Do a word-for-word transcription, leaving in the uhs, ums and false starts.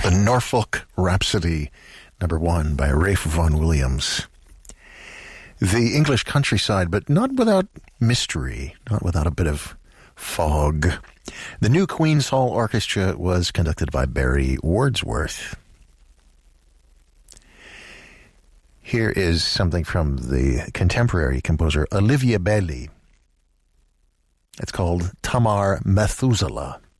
The Norfolk Rhapsody, number one, by Ralph Vaughan Williams. The English countryside, but not without mystery, not without a bit of fog. The New Queen's Hall Orchestra was conducted by Barry Wordsworth. Here is something from the contemporary composer Olivia Bailey. It's called Tamar Methuselah.